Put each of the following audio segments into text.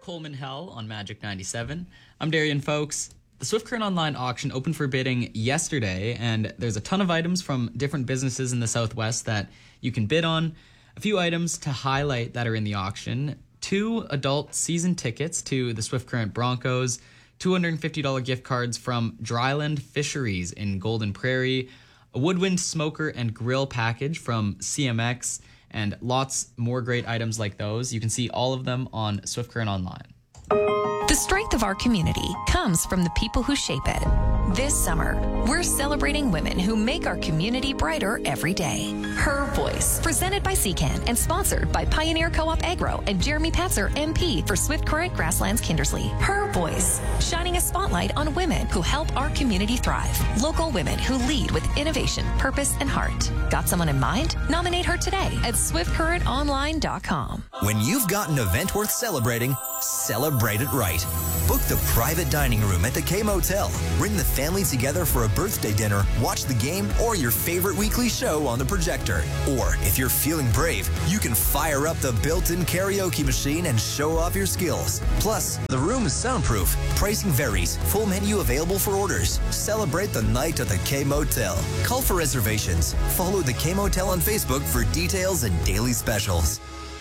Coleman Hell on Magic 97. I'm Darian, folks. The Swift Current Online auction opened for bidding yesterday, and there's a ton of items from different businesses in the Southwest that you can bid on. A few items to highlight that are in the auction: 2 adult season tickets to the Swift Current Broncos, $250 gift cards from Dryland Fisheries in Golden Prairie, a woodwind smoker and grill package from CMX, and lots more great items like those. You can see all of them on Swift Current Online. The strength of our community comes from the people who shape it. This summer, we're celebrating women who make our community brighter every day. Her Voice, presented by CCAN and sponsored by Pioneer Co-op Agro and Jeremy Patzer, MP for Swift Current Grasslands Kindersley. Her Voice, shining a spotlight on women who help our community thrive. Local women who lead with innovation, purpose, and heart. Got someone in mind? Nominate her today at swiftcurrentonline.com. When you've got an event worth celebrating, celebrate it right. Book the private dining room at the K Motel. Bring the family together for a birthday dinner, watch the game, or your favorite weekly show on the projector. Or, if you're feeling brave, you can fire up the built-in karaoke machine and show off your skills. Plus, the room is soundproof. Pricing varies. Full menu available for orders. Celebrate the night at the K Motel. Call for reservations. Follow the K Motel on Facebook for details and daily specials.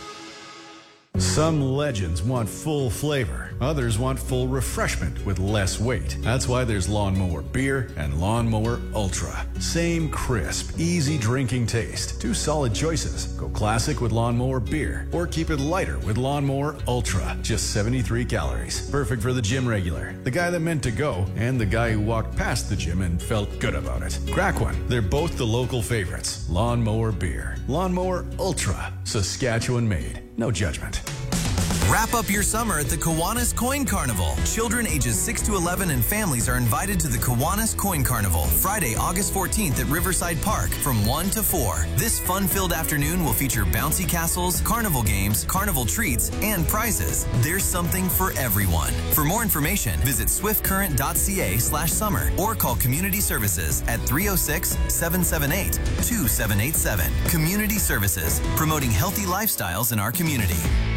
Some legends want full flavor. Others want full refreshment with less weight. That's why there's Lawnmower Beer and Lawnmower Ultra. Same crisp, easy drinking taste. 2 solid choices. Go classic with Lawnmower Beer or keep it lighter with Lawnmower Ultra. Just 73 calories. Perfect for the gym regular, the guy that meant to go, and the guy who walked past the gym and felt good about it. Crack one. They're both the local favorites. Lawnmower Beer. Lawnmower Ultra. Saskatchewan made. No judgment. Wrap up your summer at the Kiwanis Coin Carnival. Children ages 6 to 11 and families are invited to the Kiwanis Coin Carnival, Friday, August 14th at Riverside Park from 1 to 4. This fun-filled afternoon will feature bouncy castles, carnival games, carnival treats, and prizes. There's something for everyone. For more information, visit swiftcurrent.ca/summer or call Community Services at 306-778-2787. Community Services, promoting healthy lifestyles in our community.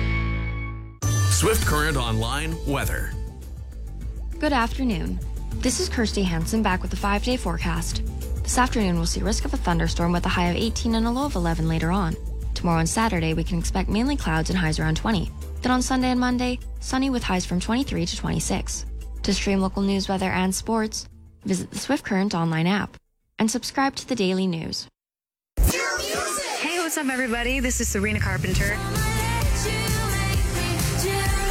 Swift Current Online weather. Good afternoon. This is Kirsty Hansen back with the 5-day forecast. This afternoon we'll see risk of a thunderstorm with a high of 18 and a low of 11 later on. Tomorrow and Saturday we can expect mainly clouds and highs around 20. Then on Sunday and Monday, sunny with highs from 23 to 26. To stream local news, weather, and sports, visit the Swift Current Online app and subscribe to the daily news. Hey, what's up, everybody? This is Serena Carpenter.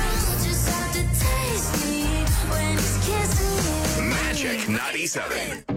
Magic 97.